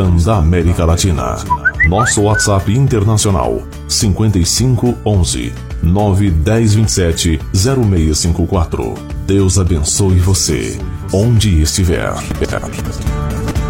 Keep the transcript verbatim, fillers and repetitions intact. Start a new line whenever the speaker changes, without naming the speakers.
da América Latina. Nosso WhatsApp internacional cinco cinco um um nove um zero dois sete zero seis cinco quatro. Deus abençoe você, onde estiver.